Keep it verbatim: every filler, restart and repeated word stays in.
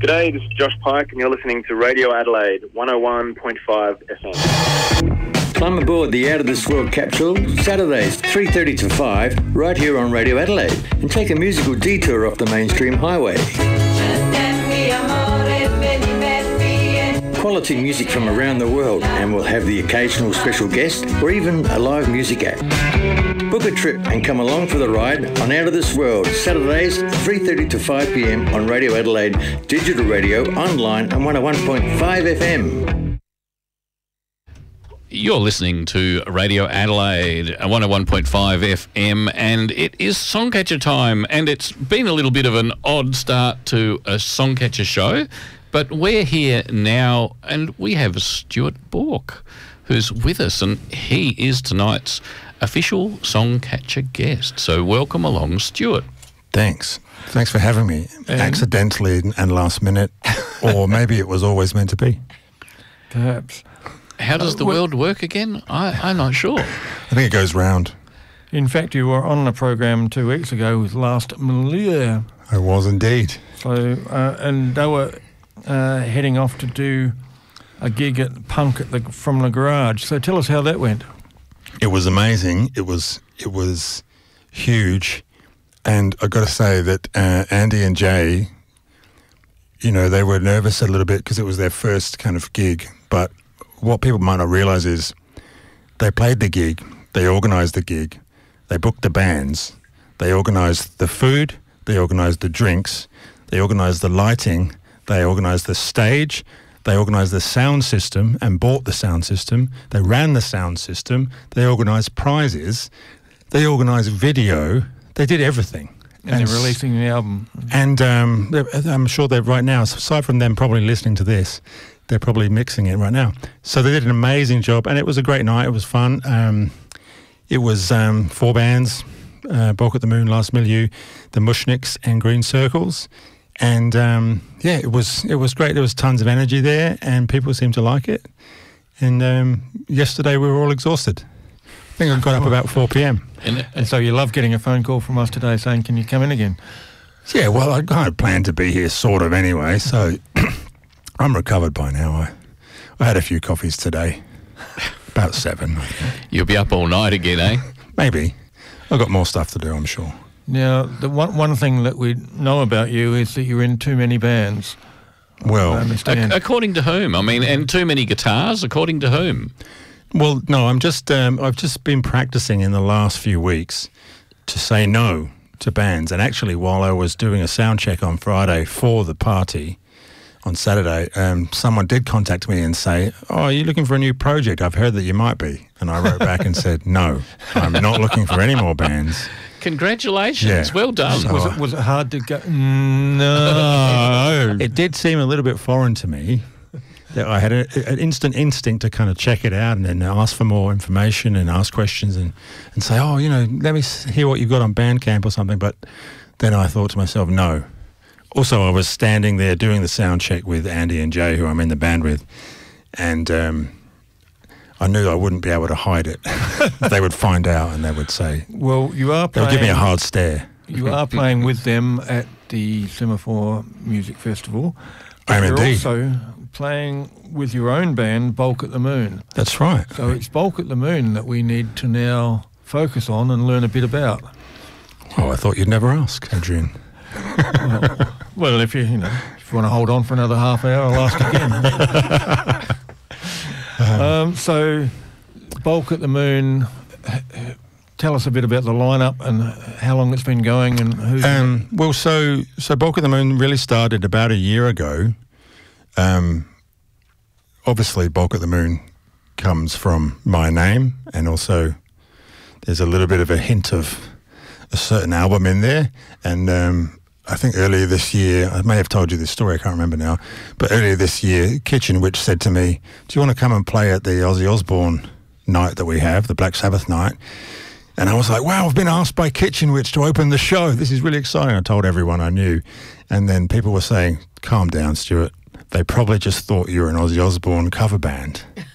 G'day, this is Josh Pike and you're listening to Radio Adelaide one oh one point five F M. Climb aboard the Out of This World capsule Saturdays three thirty to five right here on Radio Adelaide and take a musical detour off the mainstream highway. Quality music from around the world, and we'll have the occasional special guest or even a live music act. Book a trip and come along for the ride on Out of This World, Saturdays three thirty to five p m on Radio Adelaide, digital radio, online and one oh one point five F M. You're listening to Radio Adelaide, one oh one point five F M, and it is Songcatcher time, and it's been a little bit of an odd start to a Songcatcher show. But we're here now, and we have Stuart Bork, who's with us, and he is tonight's official Songcatcher guest. So welcome along, Stuart. Thanks. Thanks for having me, um, accidentally and last minute, or maybe it was always meant to be. Perhaps. How does the uh, well, world work again? I, I'm not sure. I think it goes round. In fact, you were on the program two weeks ago with Last Milieu. I was indeed. So, uh, and they were... Uh, heading off to do a gig at Punk at the, from the Garage. So tell us how that went. It was amazing. It was it was huge, and I got to say that uh, Andy and Jay, you know, they were nervous a little bit because it was their first kind of gig. But what people might not realise is they played the gig, they organised the gig, they booked the bands, they organised the food, they organised the drinks, they organised the lighting. They organised the stage, they organised the sound system and bought the sound system, they ran the sound system, they organised prizes, they organised video, they did everything. And, and they're releasing the album. And um, I'm sure they're right now, aside from them probably listening to this, they're probably mixing it right now. So they did an amazing job, and it was a great night, it was fun. Um, it was um, four bands, uh, Bulk at the Moon, Last Milieu, the Mushniks and Green Circles. And um, yeah, it was it was great. There was tons of energy there, and people seemed to like it. And um, yesterday we were all exhausted. I think I got up about four p m. And, and so you love getting a phone call from us today saying, "Can you come in again?" Yeah, well, I kind of planned to be here, sort of anyway. So I'm recovered by now. I I had a few coffees today, about seven. I think. You'll be up all night again, eh? Maybe. I've got more stuff to do, I'm sure. Now, the one one thing that we know about you is that you're in too many bands. Well, I understand. A- according to whom? I mean, and too many guitars. According to whom? Well, no, I'm just um, I've just been practicing in the last few weeks to say no to bands. And actually, while I was doing a sound check on Friday for the party on Saturday, um, someone did contact me and say, "Oh, are you looking for a new project? I've heard that you might be." And I wrote back and said, "No, I'm not looking for any more bands." Congratulations. Yeah. Well done. So was, it, was it hard to go? No. It did seem a little bit foreign to me. That I had a, an instant instinct to kind of check it out and then ask for more information and ask questions and, and say, oh, you know, let me hear what you've got on Bandcamp or something. But then I thought to myself, no. Also, I was standing there doing the sound check with Andy and Jay, who I'm in the band with, and um, I knew I wouldn't be able to hide it. They would find out and they would say... Well, you are playing... They would give me a hard stare. You are playing with them at the Semaphore Music Festival. I am you're indeed. also playing with your own band, Bulk at the Moon. That's right. So it's Bulk at the Moon that we need to now focus on and learn a bit about. Oh, I thought you'd never ask, Adrian. well, well, if you, you know, if you want to hold on for another half hour, I'll ask again. um, so, Bulk at the Moon, tell us a bit about the lineup and how long it's been going and who's... Um, well, so, so Bulk at the Moon really started about a year ago. Um, obviously, Bulk at the Moon comes from my name, and also there's a little bit of a hint of a certain album in there. And um, I think earlier this year, I may have told you this story, I can't remember now, but earlier this year, Kitchen Witch said to me, do you want to come and play at the Ozzy Osbourne night that we have, the Black Sabbath night? And I was like, wow, I've been asked by Kitchen Witch to open the show. This is really exciting. I told everyone I knew. And then people were saying, calm down, Stuart. They probably just thought you were an Ozzy Osbourne cover band.